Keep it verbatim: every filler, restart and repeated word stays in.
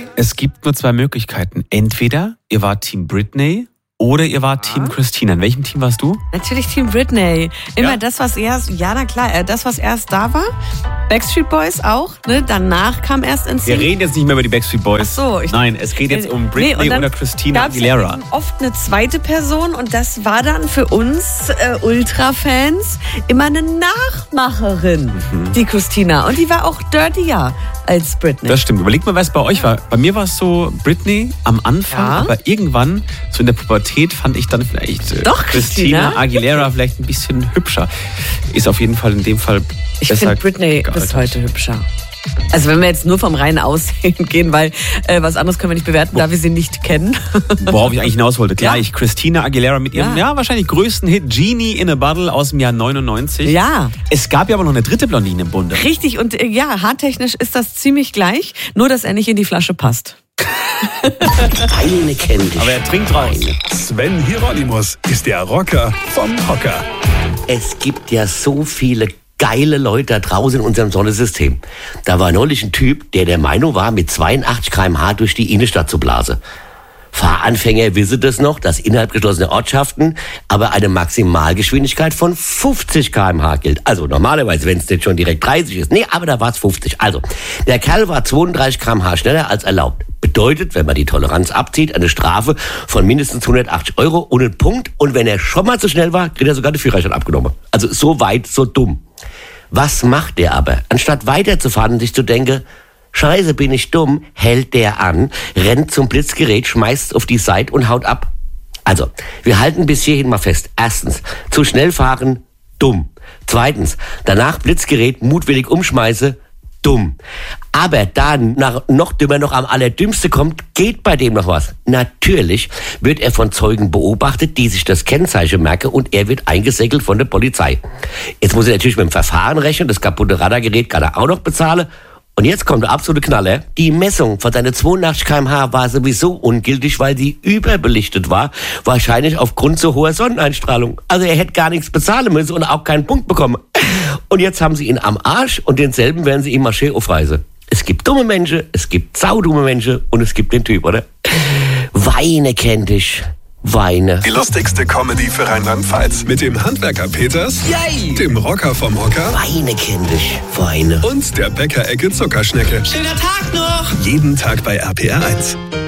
Es gibt nur zwei Möglichkeiten. Entweder ihr wart Team Britney oder ihr wart Team Christina. In welchem Team warst du? Natürlich Team Britney. Immer Ja. das, was erst, ja na klar, äh, das, was erst da war. Backstreet Boys auch, ne? Danach kam erst ins Wir reden jetzt nicht mehr über die Backstreet Boys. Ach so, ich- Nein, es geht jetzt um Nee, Britney und dann oder Christina gab's ja Aguilera. eben oft eine zweite Person und das war dann für uns äh, Ultra-Fans immer eine Nachmacherin, Mhm. die Christina. Und die war auch dirtier als Britney. Das stimmt. Überlegt mal, was bei euch war. Bei mir war es so Britney am Anfang, Ja. aber irgendwann, so in der Pubertät, fand ich dann vielleicht äh, Doch, Christina Christina. Aguilera vielleicht ein bisschen hübscher. Ist auf jeden Fall in dem Fall Ich besser finde Britney gealtert. bis heute hübscher. Also wenn wir jetzt nur vom reinen Aussehen gehen, weil äh, was anderes können wir nicht bewerten, da wir sie nicht kennen. Worauf ich eigentlich hinaus wollte. Gleich, Ja. Christina Aguilera mit ihrem, ja. Ja. wahrscheinlich größten Hit Genie in a Bottle aus dem Jahr neunundneunzig. Ja. Es gab ja aber noch eine dritte Blondine im Bunde. Richtig, und äh, ja, haartechnisch ist das ziemlich gleich, nur dass er nicht in die Flasche passt. Eine kennt dich. Aber er trinkt raus. Sven Hieronymus ist der Rocker vom Hocker. Es gibt ja so viele geile Leute da draußen in unserem Sonnensystem. Da war neulich ein Typ, der der Meinung war, mit zweiundachtzig Kilometer pro Stunde durch die Innenstadt zu blasen. Fahranfänger wissen das noch, dass innerhalb geschlossener Ortschaften aber eine Maximalgeschwindigkeit von fünfzig Kilometer pro Stunde gilt. Also normalerweise, wenn es nicht schon direkt dreißig ist. Nee, aber da war es fünfzig. Also, der Kerl war zweiunddreißig Kilometer pro Stunde schneller als erlaubt. Bedeutet, wenn man die Toleranz abzieht, eine Strafe von mindestens hundertachtzig Euro und einen Punkt. Und wenn er schon mal zu schnell war, kriegt er sogar den Führerschein abgenommen. Also so weit, so dumm. Was macht der aber? Anstatt weiterzufahren und sich zu denken, Scheiße, bin ich dumm, hält der an, rennt zum Blitzgerät, schmeißt auf die Seite und haut ab. Also, wir halten bis hierhin mal fest. Erstens, zu schnell fahren, dumm. Zweitens, danach Blitzgerät mutwillig umschmeiße, dumm. Aber dann, nach, noch dümmer, noch am allerdümmsten kommt, geht bei dem noch was. Natürlich wird er von Zeugen beobachtet, die sich das Kennzeichen merken und er wird eingesegelt von der Polizei. Jetzt muss er natürlich mit dem Verfahren rechnen, das kaputte Radargerät kann er auch noch bezahlen. Und jetzt kommt der absolute Knaller. Die Messung von seinen zweiundachtzig Kilometer pro Stunde war sowieso ungültig, weil sie überbelichtet war. Wahrscheinlich aufgrund zu hoher Sonneneinstrahlung. Also er hätte gar nichts bezahlen müssen und auch keinen Punkt bekommen. Und jetzt haben sie ihn am Arsch und denselben werden sie ihm Marché aufreißen. Es gibt dumme Menschen, es gibt saudumme Menschen und es gibt den Typ, oder? Weine kennt dich. Weine. Die lustigste Comedy für Rheinland-Pfalz mit dem Handwerker Peters, Yay! dem Rocker vom Hocker Weine kennt dich. Weine. und der Bäckerecke Zuckerschnecke. Schöner Tag noch! Jeden Tag bei R P R eins.